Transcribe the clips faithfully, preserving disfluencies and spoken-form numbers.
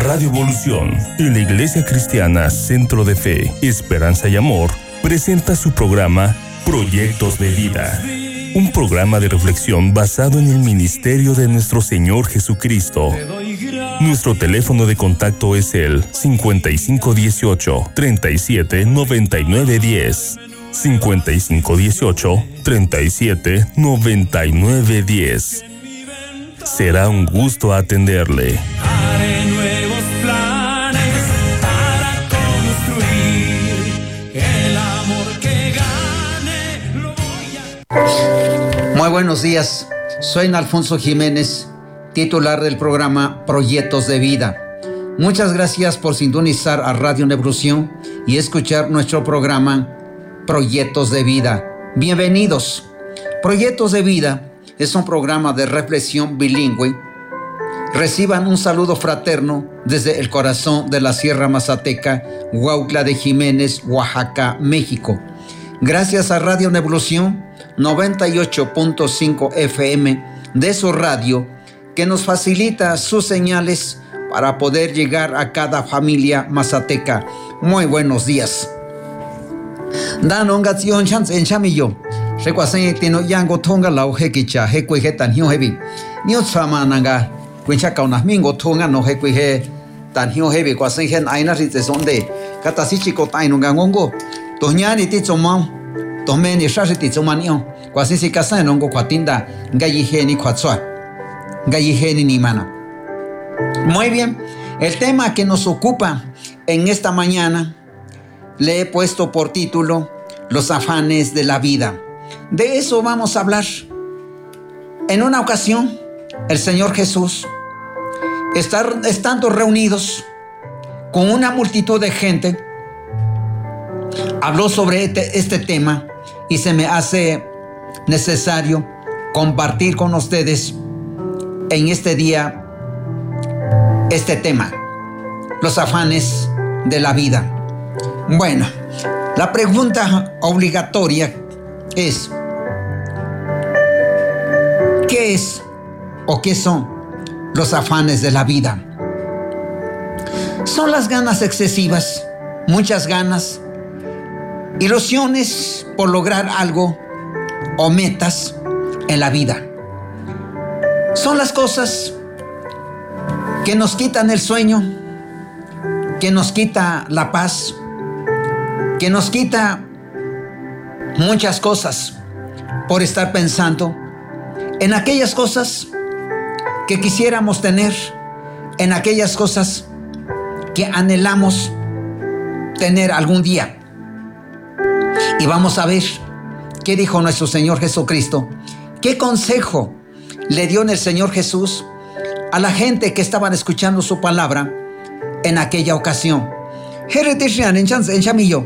Radio Evolución y la Iglesia Cristiana Centro de Fe, Esperanza y Amor presenta su programa Proyectos de Vida. Un programa de reflexión basado en el ministerio de nuestro Señor Jesucristo. Nuestro teléfono de contacto es el cincuenta y cinco dieciocho, treinta y siete, noventa y nueve diez. cincuenta y cinco dieciocho, treinta y siete, noventa y nueve diez. Será un gusto atenderle. Haré nuevos planes para construir el amor que gane. Lo voy a... Muy buenos días. Soy Alfonso Jiménez, titular del programa Proyectos de Vida. Muchas gracias por sintonizar a Radio Evolución y escuchar nuestro programa Proyectos de Vida. Bienvenidos. Proyectos de Vida es un programa de reflexión bilingüe. Reciban un saludo fraterno desde el corazón de la Sierra Mazateca, Huautla de Jiménez, Oaxaca, México. Gracias a Radio Evolución noventa y ocho punto cinco F M de su radio, que nos facilita sus señales para poder llegar a cada familia mazateca. Muy buenos días. Danongación chance en chamillo. Recuasen tino yango tonga lau hekicha hekui hetan hiu hebi. Niu tsama nanga kuincha kaunas mingo tonga no hekui he tan hiu hebi kuasen hen aina rite sonde katasichi ko tainunga ngongo. Toñani ti tsomau. Tomeni shashi ti tsomanio. Kuasen si kasan nongo kwatinda ngayi heni kwatsua. Ngayi heni ni mana. Muy bien, el tema que nos ocupa en esta mañana le he puesto por título Los afanes de la vida. De eso vamos a hablar. En una ocasión, el Señor Jesús, estar, estando reunidos con una multitud de gente, habló sobre este, este tema y se me hace necesario compartir con ustedes en este día este tema, los afanes de la vida. Bueno, la pregunta obligatoria es, ¿qué es o qué son los afanes de la vida? Son las ganas excesivas, muchas ganas, ilusiones por lograr algo o metas en la vida. Son las cosas que nos quitan el sueño, que nos quita la paz, que nos quita muchas cosas por estar pensando en aquellas cosas que quisiéramos tener, en aquellas cosas que anhelamos tener algún día. Y vamos a ver qué dijo nuestro Señor Jesucristo, qué consejo le dio el Señor Jesús a la gente que estaban escuchando su palabra en aquella ocasión. Jere tishian en chance en chamillo.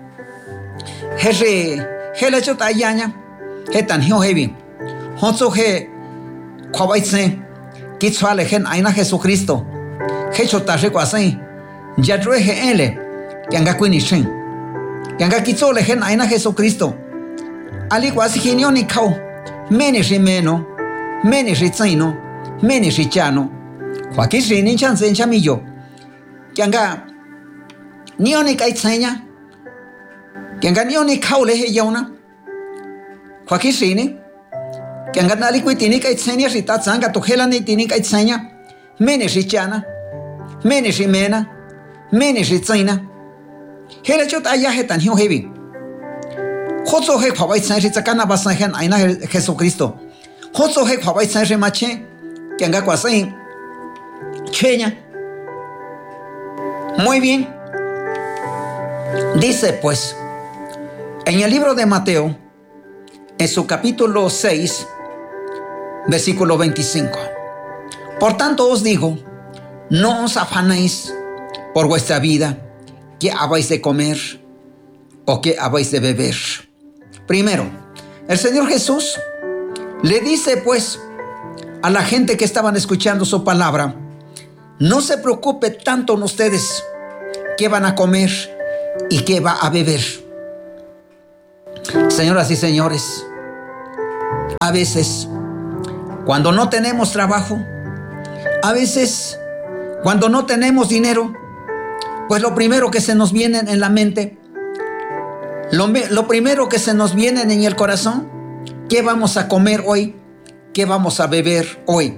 Jere jele chota ayaña. Hetan hio hebi. Honso he kwabaitse. Kitsuale gen aina Jesucristo. He chota requasen. Yadre he ele. Yanga kwini shin. Yanga kitsole gen aina Jesucristo. Ali kwasi hinyo ni kau. Meni rimeno. Meni ritsaino. Meni richano. Joaquín rini chance en chamillo. Yanga nioni kaitseña. Yanga nioni kaule he yauna. Joaquín rini. Yanga nali kuitini kaitseña rita zanga tujela ni tini kaitseña. Meni richana. Meni rimena. Meni ritsaina. Hele chot ayaje tan hiu hebi. Jotso he kwabaitseña ritzakana basanjen aina Jesucristo. Jotso he kwabaitseña rimache. Yanga kwasain. Cheña. Muy bien. Dice pues, en el libro de Mateo, en su capítulo seis, versículo veinticinco. Por tanto os digo, no os afanéis por vuestra vida, qué habéis de comer o qué habéis de beber. Primero, el Señor Jesús le dice pues a la gente que estaban escuchando su palabra, no se preocupe tanto en ustedes qué van a comer y qué va a beber. Señoras y señores, a veces, cuando no tenemos trabajo, a veces Cuando no tenemos dinero, pues lo primero que se nos viene en la mente, lo, lo primero que se nos viene en el corazón, ¿qué vamos a comer hoy? ¿Qué vamos a beber hoy?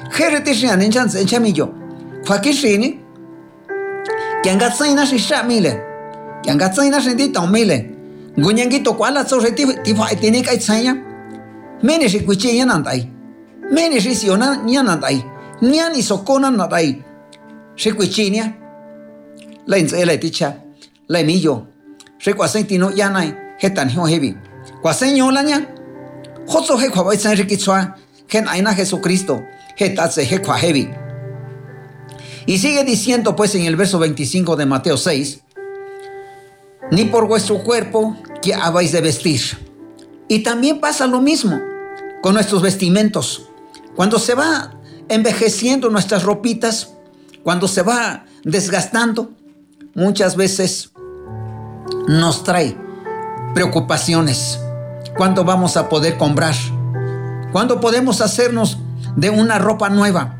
Lên sẽ lại ticha lại mi yo sẽ quả sinh tino ya này hết tàn hiu heavy quả sinh nhau là nhá hốt số hết quả vậy sinh cái xoa hết ai na Jesucristo hết ta sẽ hết quả heavy. Y sigue diciendo pues en el verso veinticinco de Mateo seis, ni por vuestro cuerpo que habéis de vestir. Y también pasa lo mismo con nuestros vestimentos. Cuando se va envejeciendo nuestras ropitas, cuando se va desgastando, muchas veces nos trae preocupaciones. ¿Cuándo vamos a poder comprar? ¿Cuándo podemos hacernos de una ropa nueva?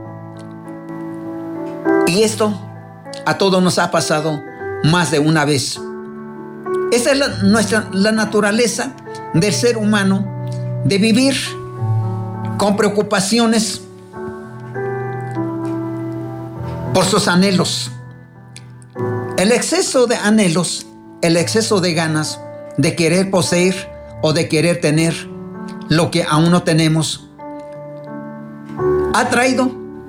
Y esto a todos nos ha pasado más de una vez. Esa es la, nuestra, la naturaleza del ser humano, de vivir con preocupaciones por sus anhelos. El exceso de anhelos, el exceso de ganas de querer poseer o de querer tener lo que aún no tenemos, ha traído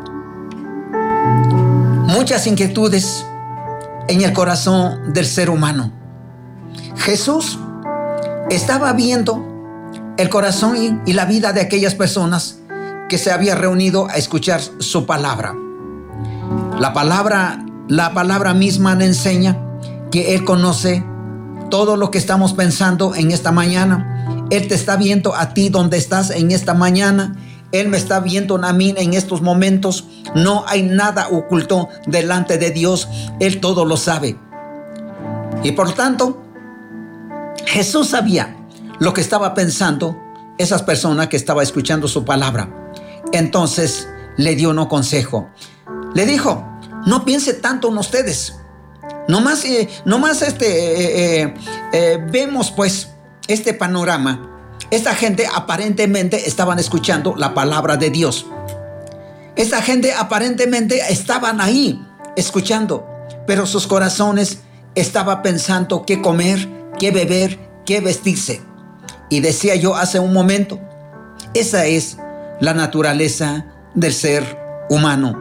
muchas inquietudes en el corazón del ser humano. Jesús estaba viendo el corazón y, y la vida de aquellas personas que se habían reunido a escuchar su palabra. La palabra, la palabra misma le enseña que Él conoce todo lo que estamos pensando en esta mañana. Él te está viendo a ti donde estás en esta mañana. Él me está viendo a mí en estos momentos. No hay nada oculto delante de Dios. Él todo lo sabe. Y por tanto, Jesús sabía lo que estaba pensando esas personas que estaban escuchando su palabra. Entonces le dio un consejo. Le dijo, no piense tanto en ustedes. Nomás, eh, nomás este, eh, eh, eh, vemos pues este panorama. Esta gente aparentemente estaban escuchando la palabra de Dios. Esta gente aparentemente estaban ahí escuchando, pero sus corazones estaban pensando qué comer, qué beber, qué vestirse. Y decía yo hace un momento, esa es la naturaleza del ser humano.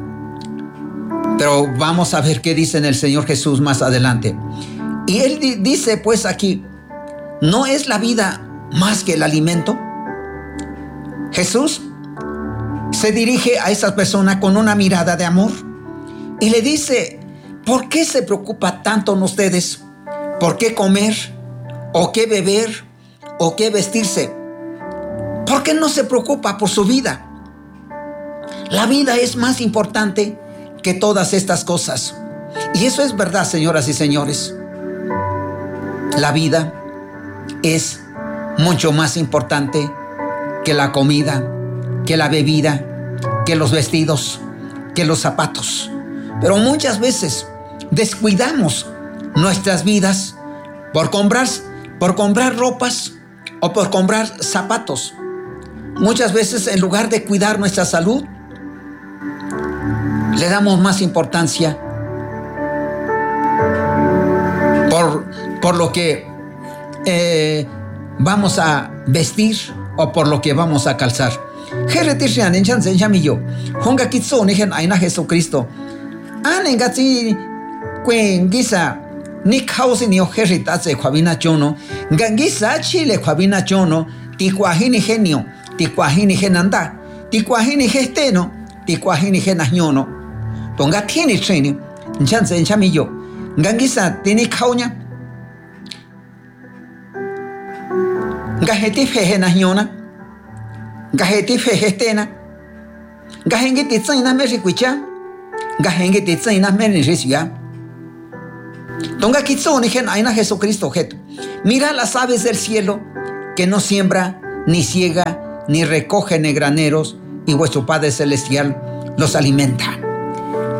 Pero vamos a ver qué dice el Señor Jesús más adelante. Y Él di- dice pues aquí, ¿no es la vida más que el alimento? Jesús se dirige a esas personas con una mirada de amor y le dice, ¿por qué se preocupa tanto en ustedes? ¿Por qué comer? ¿O qué beber? ¿O qué vestirse? ¿Por qué no se preocupa por su vida? La vida es más importante que todas estas cosas. Y eso es verdad, señoras y señores. La vida es mucho más importante que la comida, que la bebida, que los vestidos, que los zapatos. Pero muchas veces descuidamos nuestras vidas por comprar, por comprar ropas o por comprar zapatos. Muchas veces en lugar de cuidar nuestra salud, le damos más importancia por, por lo que eh, vamos a vestir o por lo que vamos a calzar. Jesucristo. Ni causa ni ojerita se cuabina chono, gangisa chile cuabina chono, ticuajini genio, ticuajini genanda, ticuajini gesteno, ticuajini genañono. Tonga tiene training, chance en chamillo, gangisa tiene cauña, gajeti fegenañona, gajeti fegestena, gajengi tizina mericucha, gajengi tizina merisya. Tonga kitso ni gen aina Jesucristo jet. Mira las aves del cielo que no siembra, ni ciega, ni recoge en graneros, y vuestro Padre Celestial los alimenta.